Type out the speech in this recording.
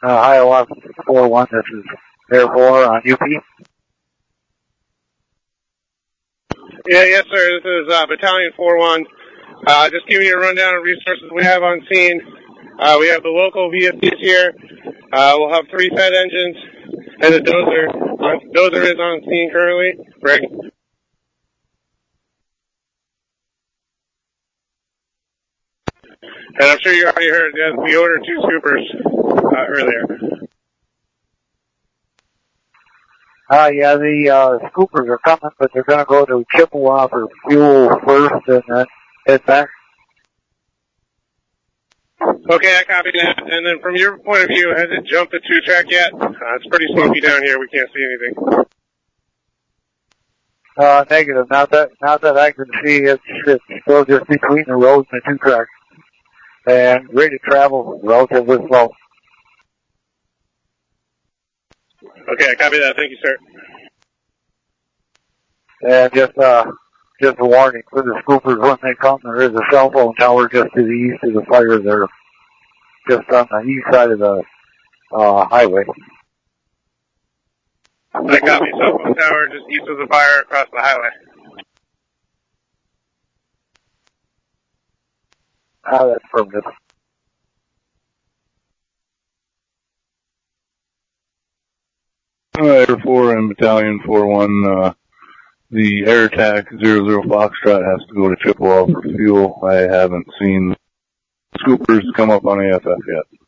Iowa 4-1, this is Air 4 on UP. Yeah, yes, sir. This is Battalion 4-1. Just giving you a rundown of resources we have on scene. We have the local VFDs here. We'll have 3 Fed engines, and the dozer is on scene currently. Ready? And I'm sure you already heard that we ordered 2 scoopers earlier. Yeah, the scoopers are coming, but they're going to go to Chippewa for fuel first and then head back. Okay, I copy that. And then from your point of view, has it jumped the 2-track yet? It's pretty smoky down here. We can't see anything. Negative. Not that I can see. It's still just between the roads and the 2-track. And rate of travel relatively slow. Okay, I copy that. Thank you, sir. And just a warning for the scoopers when they come, there is a cell phone tower just to the east of the fire there, just on the east side of the highway. I copy. Cell phone tower just east of the fire across the highway. That's permanent. Air 4 and Battalion 4-1, the Air Attack 00 Foxtrot has to go to Chippewa for fuel. I haven't seen scoopers come up on AFF yet.